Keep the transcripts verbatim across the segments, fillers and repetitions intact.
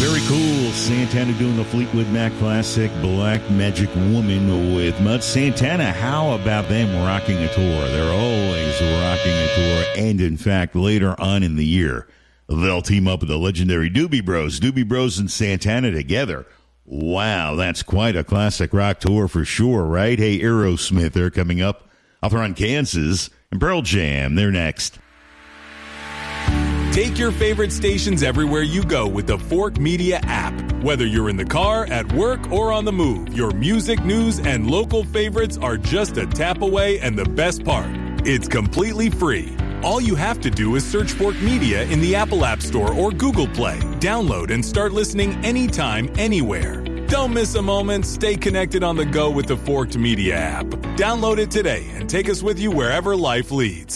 Very cool. Santana doing the Fleetwood Mac classic, Black Magic Woman with Mud. Santana, how about them rocking a tour? They're always rocking a tour. And, in fact, later on in the year, they'll team up with the legendary Doobie Bros. Doobie Bros and Santana together. Wow, that's quite a classic rock tour for sure, right? Hey, Aerosmith, they're coming up. Up around Kansas. And Pearl Jam, they're next. Take your favorite stations everywhere you go with the Fork Media app. Whether you're in the car, at work, or on the move, your music, news, and local favorites are just a tap away, and the best part, it's completely free. All you have to do is search Fork Media in the Apple App Store or Google Play. Download and start listening anytime, anywhere. Don't miss a moment. Stay connected on the go with the Forked Media app. Download it today and take us with you wherever life leads.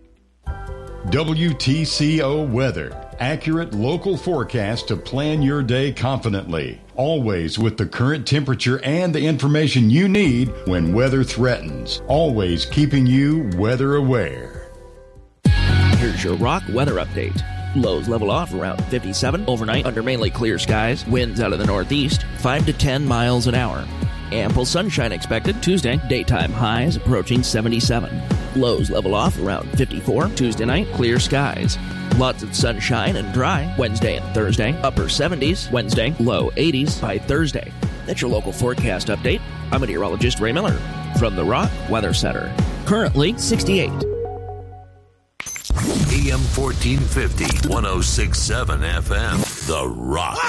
W T C O Weather. Accurate local forecast to plan your day confidently. Always with the current temperature and the information you need when weather threatens. Always keeping you weather aware. Here's your Rock weather update. Lows level off around fifty-seven. Overnight under mainly clear skies. Winds out of the northeast, five to ten miles an hour. Ample sunshine expected Tuesday. Daytime highs approaching seventy-seven. Lows level off around fifty-four. Tuesday night, clear skies. Lots of sunshine and dry Wednesday and Thursday. Upper seventies Wednesday, low eighties by Thursday. That's your local forecast update. I'm meteorologist Ray Miller from the Rock Weather Center. Currently sixty-eight. A M fourteen fifty, one oh six point seven F M, The Rock.